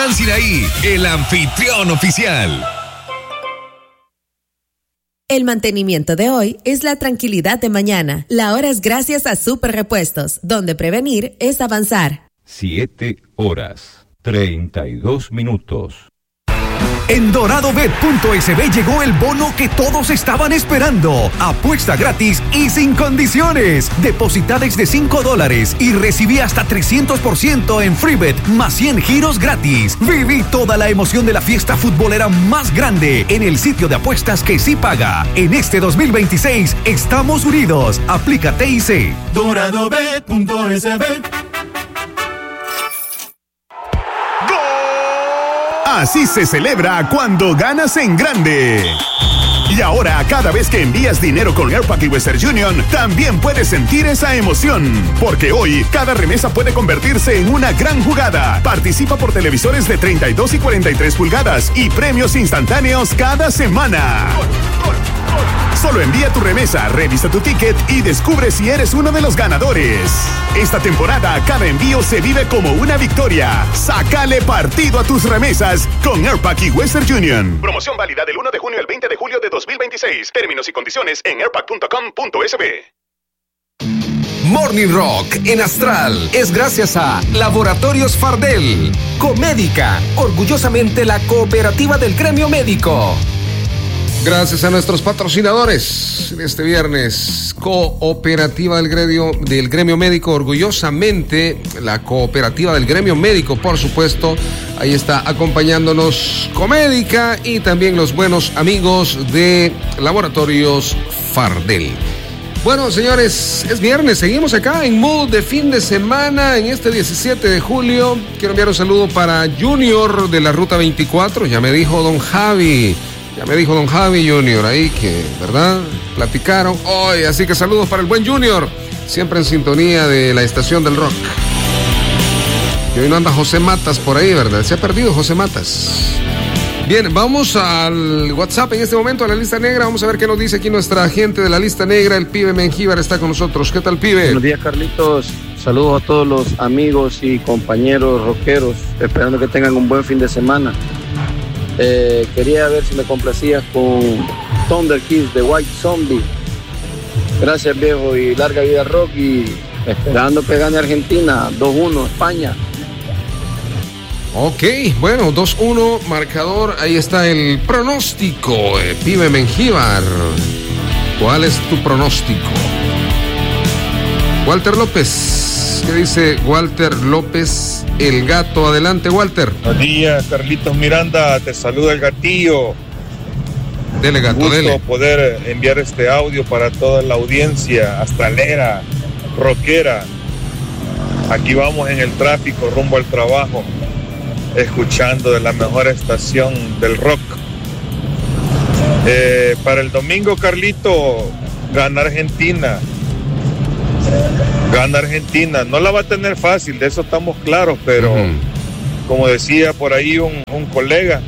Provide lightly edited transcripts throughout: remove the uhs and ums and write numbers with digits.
Plan Sinaí, el anfitrión oficial. El mantenimiento de hoy es la tranquilidad de mañana. La hora es gracias a Super Repuestos, donde prevenir es avanzar. 7:32. En doradobet.sb llegó el bono que todos estaban esperando. Apuesta gratis y sin condiciones. Deposita desde $5 y recibí hasta 300% en FreeBet más 100 giros gratis. Viví toda la emoción de la fiesta futbolera más grande en el sitio de apuestas que sí paga. En este 2026 estamos unidos. Aplica TIC. doradobet.sb. Así se celebra cuando ganas en grande. Y ahora, cada vez que envías dinero con Airpack y Western Union, también puedes sentir esa emoción. Porque hoy, cada remesa puede convertirse en una gran jugada. Participa por televisores de 32 y 43 pulgadas y premios instantáneos cada semana. Solo envía tu remesa, revisa tu ticket y descubre si eres uno de los ganadores. Esta temporada, cada envío se vive como una victoria. Sácale partido a tus remesas con Airpack y Western Union. Promoción válida del 1 de junio al 20 de julio de 2026. Términos y condiciones en airpack.com.sb. Morning Rock en Astral es gracias a Laboratorios Fardel, Comédica, orgullosamente la cooperativa del gremio médico. Gracias a nuestros patrocinadores este viernes, cooperativa del gremio médico, orgullosamente la cooperativa del gremio médico, por supuesto. Ahí está acompañándonos Comédica y también los buenos amigos de Laboratorios Fardel. Bueno, señores, es viernes, seguimos acá en mood de fin de semana en este 17 de julio. Quiero enviar un saludo para Junior de la Ruta 24, ya me dijo don Javi Junior ahí que, ¿verdad? Platicaron hoy, así que saludos para el buen Junior, siempre en sintonía de la estación del rock. Y hoy no anda José Matas por ahí, ¿verdad? Se ha perdido José Matas. Bien, vamos al WhatsApp en este momento, a la lista negra. Vamos a ver qué nos dice aquí nuestra gente de la lista negra. El pibe Mengíbar está con nosotros. ¿Qué tal, pibe? Buenos días, Carlitos. Saludos a todos los amigos y compañeros rockeros, esperando que tengan un buen fin de semana. Quería ver si me complacías con Thunder Kiss de White Zombie. Gracias, viejo, y larga vida rock, y esperando que gane Argentina 2-1 España. Ok, bueno, 2-1 marcador, ahí está el pronóstico, pibe Mengíbar. ¿Cuál es tu pronóstico? Walter López, ¿qué dice Walter López, el gato? Adelante, Walter. Buenos días, Carlitos Miranda, te saluda el gatillo. Dele, gato, gusto dele. Poder enviar este audio para toda la audiencia astralera, rockera. Aquí vamos en el tráfico rumbo al trabajo, escuchando de la mejor estación del rock. Para el domingo, Carlito, gana Argentina. Gana Argentina. No la va a tener fácil, de eso estamos claros, pero como decía por ahí un colega,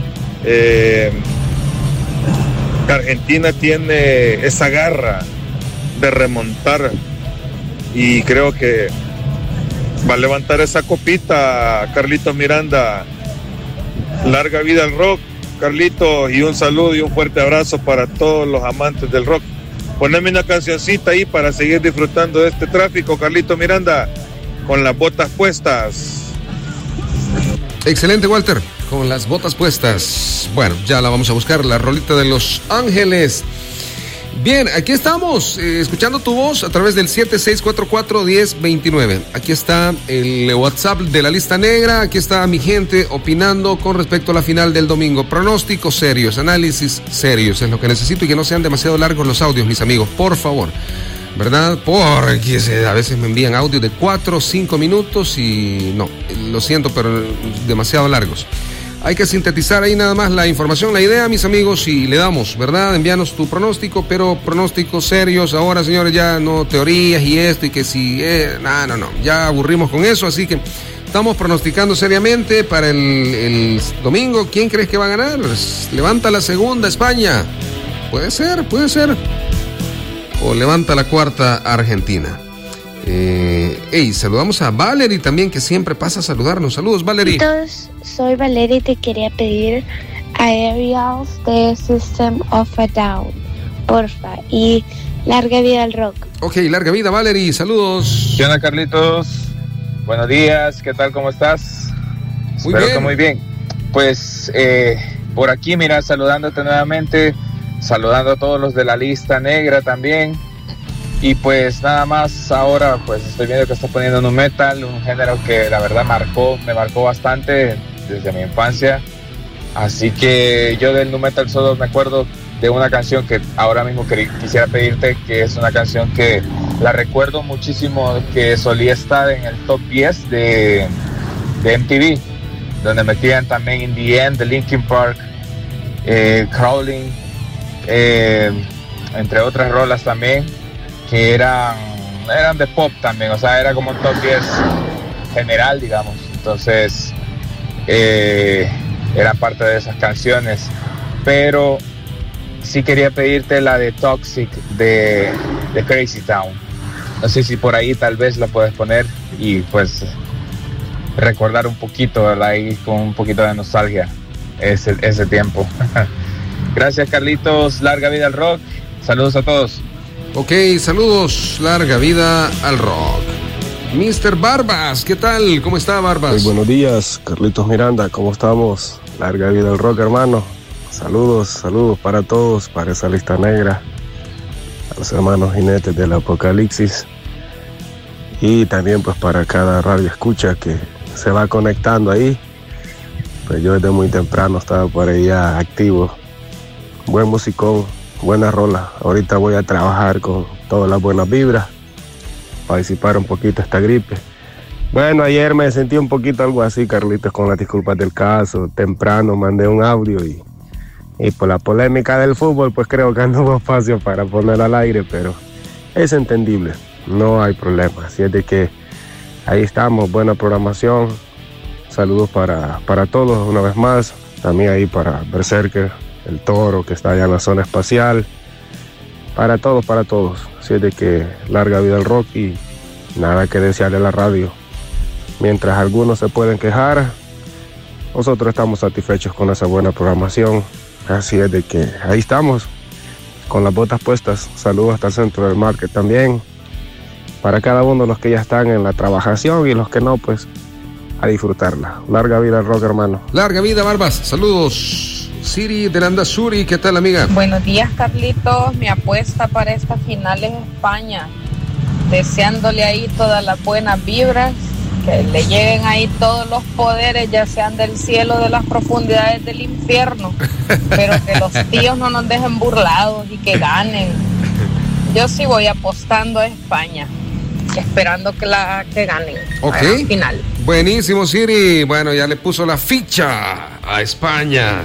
Argentina tiene esa garra de remontar y creo que va a levantar esa copita, Carlitos Miranda. Larga vida al rock, Carlitos, y un saludo y un fuerte abrazo para todos los amantes del rock. Poneme una cancioncita ahí para seguir disfrutando de este tráfico, Carlitos Miranda, con las botas puestas. Excelente, Walter, con las botas puestas. Bueno, ya la vamos a buscar, la rolita de Los Ángeles. Bien, aquí estamos, escuchando tu voz a través del 7644-1029. Aquí está el WhatsApp de la lista negra, aquí está mi gente opinando con respecto a la final del domingo. Pronósticos serios, análisis serios, es lo que necesito, y que no sean demasiado largos los audios, mis amigos, por favor. ¿Verdad? Porque a veces me envían audios de 4 o 5 minutos y no, lo siento, pero demasiado largos. Hay que sintetizar ahí nada más la información, la idea, mis amigos, y le damos, ¿verdad? Envíanos tu pronóstico, pero pronósticos serios. Ahora, señores, ya no teorías y esto y que si... No, ya aburrimos con eso, así que estamos pronosticando seriamente para el domingo. ¿Quién crees que va a ganar? Levanta la segunda España. Puede ser. O levanta la cuarta Argentina. saludamos a Valerie también, que siempre pasa a saludarnos. Saludos, Valerie. Soy Valerie y te quería pedir Aerials de System of a Down, porfa, y larga vida al rock. Ok, larga vida, Valerie, saludos. ¿Qué onda, Carlitos? Buenos días, ¿qué tal? ¿Cómo estás? Espero que muy bien. Pues por aquí, mira, saludándote nuevamente, saludando a todos los de la lista negra también. Y pues nada más, ahora pues estoy viendo que estás poniendo nu metal, un género que la verdad me marcó bastante desde mi infancia. Así que yo del nu metal solo me acuerdo de una canción que ahora mismo quisiera pedirte, que es una canción que la recuerdo muchísimo, que solía estar en el top 10 de MTV, donde metían también In the End de Linkin Park, Crawling, entre otras rolas también, que eran de pop también, o sea, era como un top 10 general, digamos. Entonces eran parte de esas canciones, pero sí quería pedirte la de Toxic de Crazy Town. No sé si por ahí tal vez la puedes poner y pues recordar un poquito, ¿verdad? Y con un poquito de nostalgia ese tiempo. Gracias, Carlitos, larga vida al rock, saludos a todos. Ok, saludos, larga vida al rock. Mr. Barbas, ¿qué tal? ¿Cómo está, Barbas? Muy buenos días, Carlitos Miranda, ¿cómo estamos? Larga vida al rock, hermano. Saludos para todos, para esa lista negra, a los hermanos jinetes del apocalipsis, y también pues para cada radio escucha que se va conectando ahí. Pues yo desde muy temprano estaba por ahí ya activo. Buen musicón, buena rola. Ahorita voy a trabajar con todas las buenas vibras para disipar un poquito esta gripe. Bueno, ayer me sentí un poquito algo así, Carlitos, con las disculpas del caso. Temprano mandé un audio y por la polémica del fútbol, pues creo que no hubo espacio para poner al aire, pero es entendible, no hay problema. Así es de que ahí estamos, buena programación. Saludos para todos una vez más. También ahí para Berserker, el Toro, que está allá en la zona espacial. Para todos. Así es de que larga vida al rock y nada que desearle a la radio. Mientras algunos se pueden quejar, nosotros estamos satisfechos con esa buena programación. Así es de que ahí estamos, con las botas puestas. Saludos hasta el centro del market también. Para cada uno de los que ya están en la trabajación y los que no, pues a disfrutarla. Larga vida al rock, hermano. Larga vida, Barbas. Saludos. Siri de Landazuri, ¿qué tal, amiga? Buenos días, Carlitos. Mi apuesta para esta final es España. Deseándole ahí todas las buenas vibras, que le lleguen ahí todos los poderes, ya sean del cielo, de las profundidades del infierno, pero que los tíos no nos dejen burlados y que ganen. Yo sí voy apostando a España, esperando que ganen. Ok, a la final. Buenísimo, Siri. Bueno, ya le puso la ficha a España.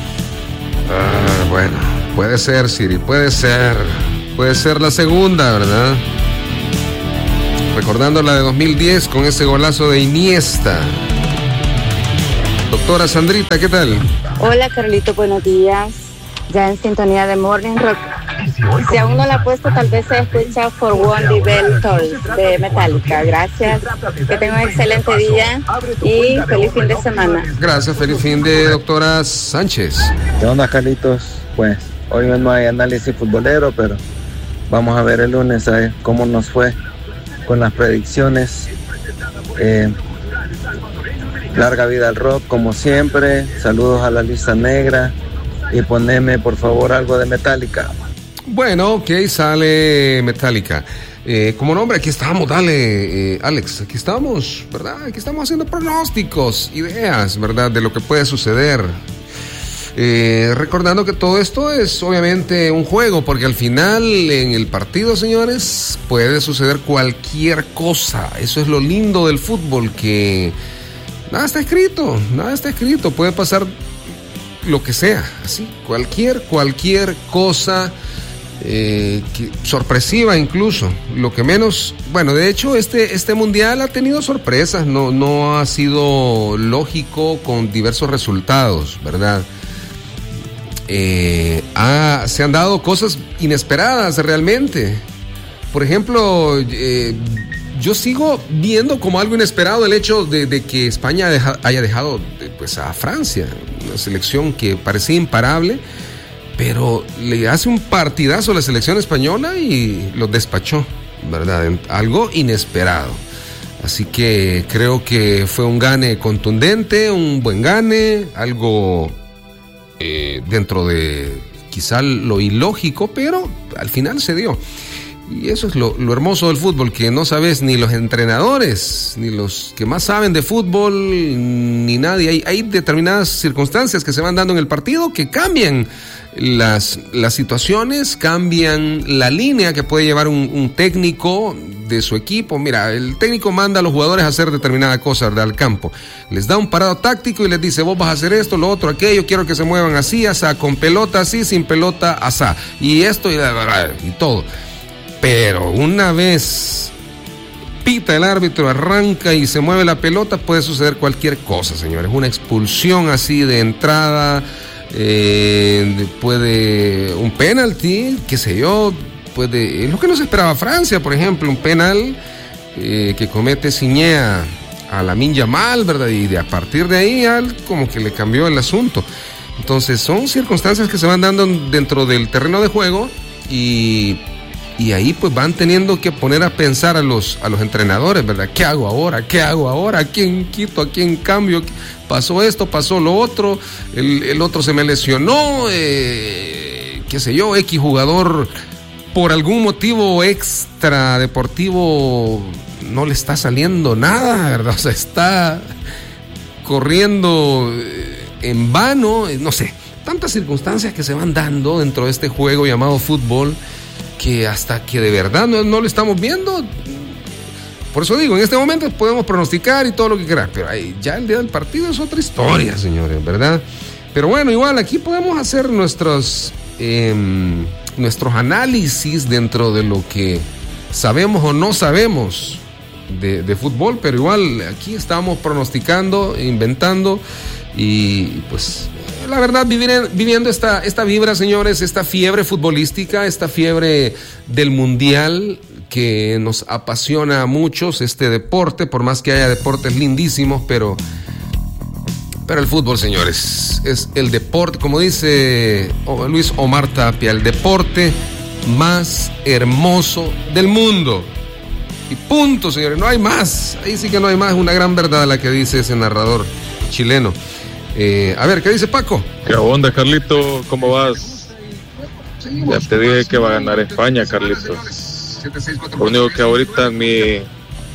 Bueno, puede ser, Siri, puede ser la segunda, ¿verdad? Recordando la de 2010 con ese golazo de Iniesta. Doctora Sandrita, ¿qué tal? Hola, Carlito, buenos días. Ya en sintonía de Morning Rock. Si aún no la ha puesto, tal vez se escucha For One the Bell Tolls de Metallica. Gracias, que tenga un excelente día y feliz fin de semana. Gracias, feliz fin de doctora Sánchez. ¿Qué onda, Carlitos? Pues hoy no hay análisis futbolero, pero vamos a ver el lunes a ver cómo nos fue con las predicciones. Larga vida al rock, como siempre. Saludos a la lista negra y poneme por favor algo de Metallica. Bueno, ok, sale Metallica. Como nombre, aquí estamos, dale, Alex, aquí estamos, ¿verdad? Aquí estamos haciendo pronósticos, ideas, ¿verdad? De lo que puede suceder. Recordando que todo esto es obviamente un juego, porque al final en el partido, señores, puede suceder cualquier cosa. Eso es lo lindo del fútbol, que nada está escrito, puede pasar lo que sea, así, cualquier cosa. Sorpresiva incluso, lo que menos, bueno, de hecho este mundial ha tenido sorpresas, no ha sido lógico con diversos resultados, ¿verdad? Se han dado cosas inesperadas realmente. Por ejemplo, yo sigo viendo como algo inesperado el hecho de que España haya dejado pues a Francia, una selección que parecía imparable, pero le hace un partidazo a la selección española y los despachó, ¿verdad? Algo inesperado. Así que creo que fue un gane contundente, un buen gane, algo dentro de quizá lo ilógico, pero al final se dio. Y eso es lo hermoso del fútbol, que no sabes ni los entrenadores, ni los que más saben de fútbol, ni nadie. Hay determinadas circunstancias que se van dando en el partido que cambian las situaciones, cambian la línea que puede llevar un técnico de su equipo. Mira, el técnico manda a los jugadores a hacer determinada cosa al campo, les da un parado táctico y les dice: vos vas a hacer esto, lo otro, aquello, quiero que se muevan así, asá, con pelota así, sin pelota asá, y esto y todo. Pero una vez pita el árbitro, arranca y se mueve la pelota, puede suceder cualquier cosa, señores. Una expulsión así de entrada, puede un penalti, qué sé yo, puede, es lo que nos esperaba Francia, por ejemplo, un penal que comete Signé a Lamine Yamal, ¿verdad? Y a partir de ahí como que le cambió el asunto. Entonces son circunstancias que se van dando dentro del terreno de juego y ahí pues van teniendo que poner a pensar a los entrenadores, ¿verdad? ¿Qué hago ahora? ¿Qué hago ahora? ¿A quién quito? ¿A quién cambio? Pasó esto, pasó lo otro, el otro se me lesionó, qué sé yo, X jugador por algún motivo extra deportivo no le está saliendo nada, ¿verdad? O sea, está corriendo en vano, no sé, tantas circunstancias que se van dando dentro de este juego llamado fútbol, que hasta que de verdad no lo estamos viendo. Por eso digo, en este momento podemos pronosticar y todo lo que quieras, pero ahí, ya el día del partido es otra historia, señores, ¿verdad? Pero bueno, igual aquí podemos hacer nuestros análisis dentro de lo que sabemos o no sabemos de fútbol, pero igual aquí estamos pronosticando, inventando y pues la verdad viviendo esta vibra, señores, esta fiebre futbolística, esta fiebre del mundial que nos apasiona a muchos, este deporte, por más que haya deportes lindísimos, pero el fútbol, señores, es el deporte, como dice Luis Omar Tapia, el deporte más hermoso del mundo. Y punto, señores, no hay más. Ahí sí que no hay más, una gran verdad la que dice ese narrador chileno. A ver, ¿qué dice Paco? ¿Qué onda, Carlito? ¿Cómo vas? Ya te dije que va a ganar España, Carlito. Lo único que ahorita mi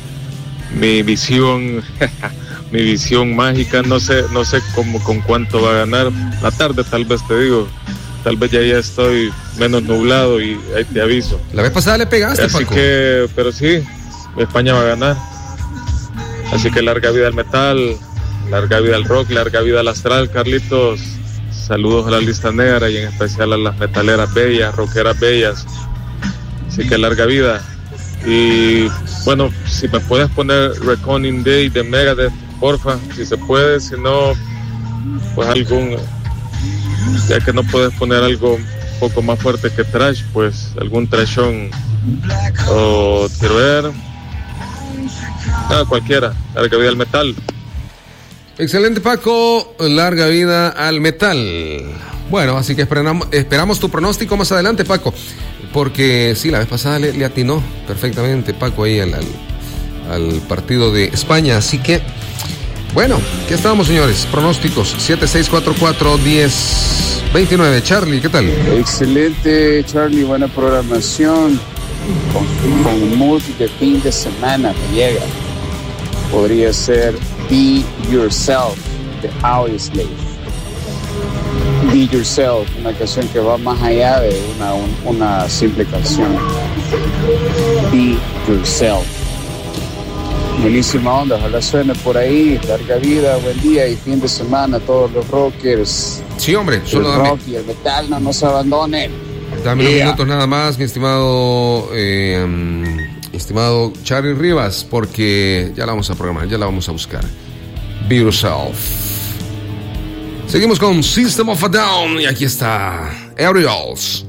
visión mi visión mágica, no sé con cuánto va a ganar. La tarde tal vez te digo, tal vez ya estoy menos nublado y ahí te aviso. La vez pasada le pegaste, así Paco. Pero sí, España va a ganar. Así que larga vida al metal, larga vida al rock, larga vida al astral, Carlitos. Saludos a la lista negra y en especial a las metaleras bellas, rockeras bellas. Así que larga vida. Y bueno, si me puedes poner Reckoning Day de Megadeth, porfa, si se puede, si no, pues ya que no puedes poner algo un poco más fuerte que thrash, pues algún trashón, o quiero ver, cualquiera, larga vida al metal. Excelente, Paco, larga vida al metal. Bueno, así que esperamos tu pronóstico más adelante, Paco, porque sí, la vez pasada le atinó perfectamente Paco ahí al partido de España, así que bueno, ¿qué estamos, señores? Pronósticos 7644-1029. Charlie, ¿qué tal? Excelente, Charlie, buena programación. Con mood de fin de semana me llega. Podría ser Be Yourself de Audioslave. Be Yourself, una canción que va más allá de una simple canción. Be Yourself. Buenísima onda, ojalá suene por ahí. Larga vida, buen día y fin de semana a todos los rockers. Sí, hombre, solo el rock y el metal no nos abandonen. Dame unos minutos nada más, mi estimado Charlie Rivas, porque ya la vamos a programar, ya la vamos a buscar. Be Yourself. Seguimos con System of a Down y aquí está Aerials.